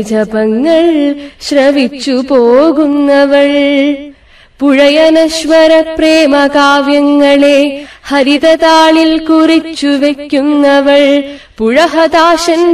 ജപങ്ങൾ ശ്രവിച്ചു പോകുന്നവൾ, പുഴയനശ്വര പ്രേമകാവ്യങ്ങളെ ഹരിതതാളിൽ കുറിച്ചു വെക്കുന്നവൾ, പുഴഹതാശൻ